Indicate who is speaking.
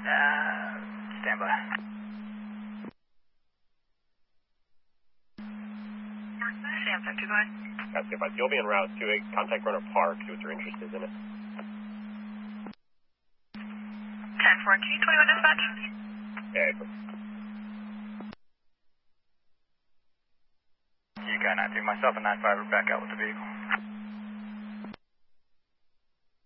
Speaker 1: Stand by.
Speaker 2: Sam 55.
Speaker 3: That's good. You'll be en route to a contact Runner Park, see what they're interested in it.
Speaker 2: 10-14, 21 dispatch.
Speaker 3: Yeah,
Speaker 1: You got 93, myself and 95 are back out with the vehicle.